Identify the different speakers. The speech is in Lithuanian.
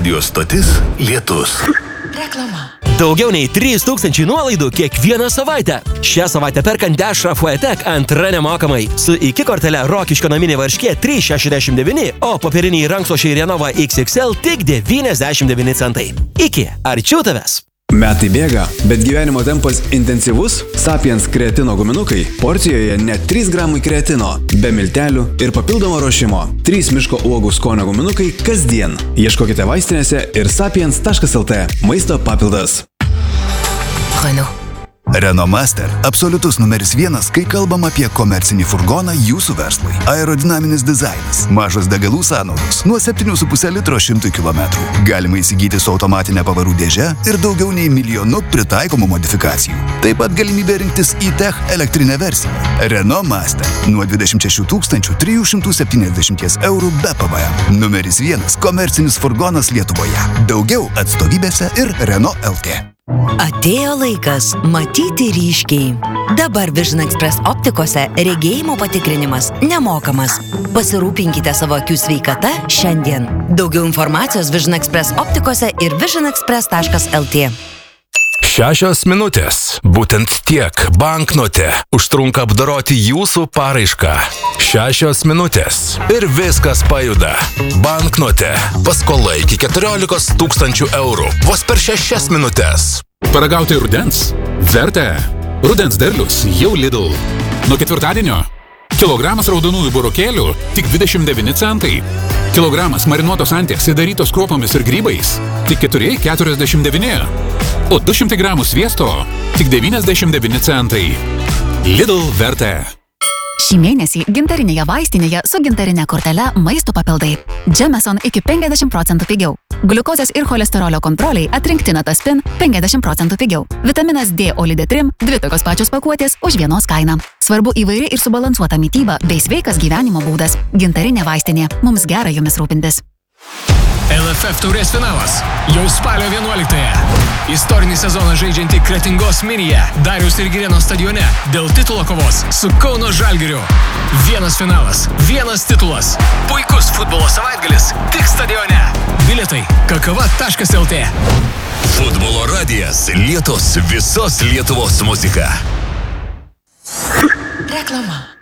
Speaker 1: radijos stotis Lietus.
Speaker 2: Reklama.
Speaker 3: Daugiau nei 3000 nuolaidų kiekvieną savaitę. Šią savaitę perkant Dešrą Fuetek antra nemokamai. Su iki kortele Rokiškio naminė varškė 3,69, o popieriniai rankšluosčiai Renova XXL tik 99 centai. Iki, arčiau tavęs.
Speaker 4: Metai bėga, bet gyvenimo tempas intensyvus. Sapiens kreatino guminukai porcijoje net 3 gramai kreatino, be miltelių ir papildomo ruošimo. 3 miško uogų skonio guminukai kasdien. Ieškokite vaistinėse ir sapiens.lt. Maisto papildas.
Speaker 2: Renault.
Speaker 5: Renault Master – absoliutus numeris 1, kai kalbam apie komercinį furgoną jūsų verslui. Aerodinaminis dizainas, mažos degalų sąnaudos, nuo 7,5 litro 100 km. Galima įsigyti su automatinė pavarų dėže ir daugiau nei 1 milijonu pritaikomų modifikacijų. Taip pat galimybė rinktis e-Tech elektrinę versiją. Renault Master nuo 26 370 eurų be PVM. Numeris 1 komercinis furgonas Lietuvoje. Daugiau atstovybėse ir Renault LT.
Speaker 2: Atėjo laikas matyti ryškiai. Dabar Vision Express optikose regėjimo patikrinimas nemokamas. Pasirūpinkite savo akių sveikata šiandien. Daugiau informacijos Vision Express optikose ir visionexpress.lt.
Speaker 6: 6 minutės. Būtent tiek banknote užtrunka apdoroti jūsų paraišką. 6 minutės. Ir viskas pajuda. Banknote. Paskola iki 14 000 eurų. Vos per 6 minutės.
Speaker 7: Paragauti rudens? Verta. Rudens derlius jau Lidl. Nuo ketvirtadienio. Kilogramas raudonųjų burokėlių tik 29 centai. Kilogramas marinuotos anties įdarytos kruopomis ir grybais tik 4,49. O 200 gramų sviesto tik 99 centai. Lidl verta.
Speaker 8: Šį mėnesį gintarinėje vaistinėje su gintarinė kortele maisto papildai. Jameson iki 50% pigiau. Gliukozės ir cholesterolio kontroliai atrinkti Nataspin 50% pigiau. Vitaminas D Olidetrim 2 tokios pačios pakuotės už vienos kainą. Svarbu įvairi ir subalansuota mityba bei sveikas gyvenimo būdas. Gintarinė vaistinė. Mums gera jumis rūpintis.
Speaker 9: LFF taurės finalas jau spalio 11-ąją. Istorinį sezoną žaidžianti Kretingos Minija Dariaus ir Girėno stadione dėl titulo kovos su Kauno Žalgiriu. Vienas finalas, vienas titulas. Puikus futbolo savaitgalis tik stadione. Bilietai kakava.lt.
Speaker 1: Futbolo radijas Lietus, visos Lietuvos muzika.
Speaker 2: Reklama.